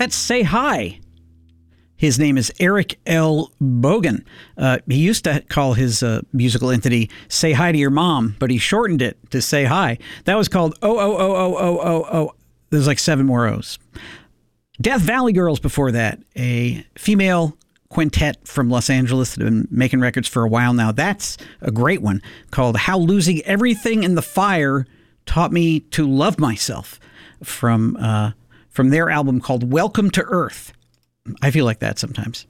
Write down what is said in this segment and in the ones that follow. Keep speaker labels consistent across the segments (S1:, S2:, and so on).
S1: That's Say Hi. His name is Eric L. Bogan. He used to call his musical entity Say Hi to Your Mom, but he shortened it to Say Hi. That was called Oh. There's like 7 more O's. Death Valley Girls before that, a female quintet from Los Angeles that have been making records for a while now. That's a great one called How Losing Everything in the Fire Taught Me to Love Myself from their album called Welcome to Earth. I feel like that sometimes.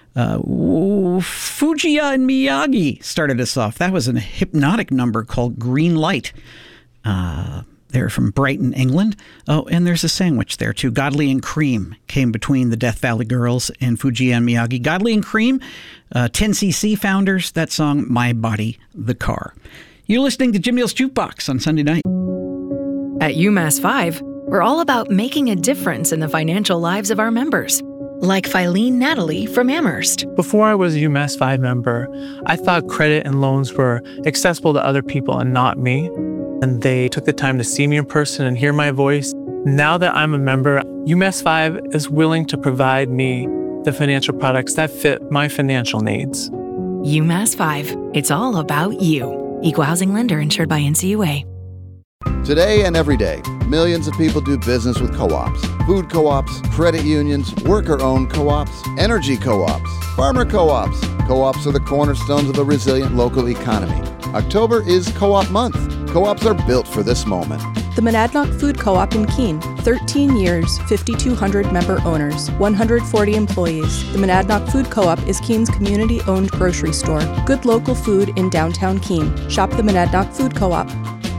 S1: Fujiya and Miyagi started us off. That was a hypnotic number called Green Light. They're from Brighton, England. Oh, and there's a sandwich there too. Godley and Cream came between the Death Valley Girls and Fujiya and Miyagi. Godley and Cream, 10cc founders, that song, My Body, the Car. You're listening to Jim Neal's Jukebox on Sunday night.
S2: At UMass 5, we're all about making a difference in the financial lives of our members. Like Filene Natalie from Amherst.
S3: Before I was a UMass 5 member, I thought credit and loans were accessible to other people and not me. And they took the time to see me in person and hear my voice. Now that I'm a member, UMass 5 is willing to provide me the financial products that fit my financial needs.
S2: UMass 5. It's all about you. Equal housing lender insured by NCUA.
S4: Today and every day, millions of people do business with co-ops. Food co-ops, credit unions, worker-owned co-ops, energy co-ops, farmer co-ops. Co-ops are the cornerstones of a resilient local economy. October is Co-op Month. Co-ops are built for this moment.
S5: The Monadnock Food Co-op in Keene. 13 years, 5,200 member owners, 140 employees. The Monadnock Food Co-op is Keene's community-owned grocery store. Good local food in downtown Keene. Shop the Monadnock Food Co-op.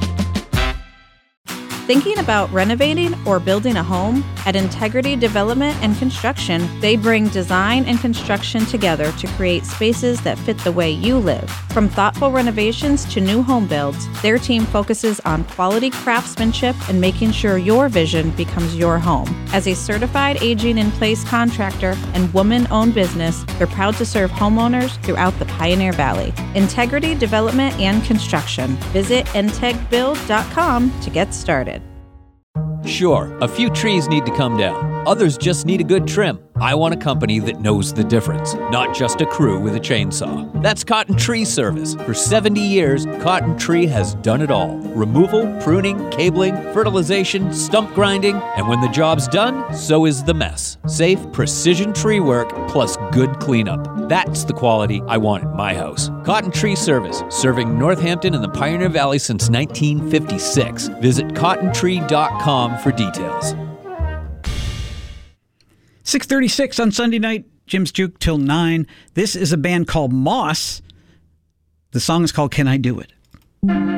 S6: Thinking about renovating or building a home? At Integrity Development and Construction, they bring design and construction together to create spaces that fit the way you live. From thoughtful renovations to new home builds, their team focuses on quality craftsmanship and making sure your vision becomes your home. As a certified aging-in-place contractor and woman-owned business, they're proud to serve homeowners throughout the Pioneer Valley. Integrity Development and Construction. Visit entegbuild.com to get started.
S7: Sure, a few trees need to come down. Others just need a good trim. I want a company that knows the difference, not just a crew with a chainsaw. That's Cotton Tree Service. For 70 years, Cotton Tree has done it all. Removal, pruning, cabling, fertilization, stump grinding, and when the job's done, so is the mess. Safe, precision tree work plus good cleanup. That's the quality I want in my house. Cotton Tree Service, serving Northampton and the Pioneer Valley since 1956. Visit cottontree.com for details.
S1: 6:36 on Sunday night. Jim's Juke till 9. This is a band called Moss. The song is called Can I Do It?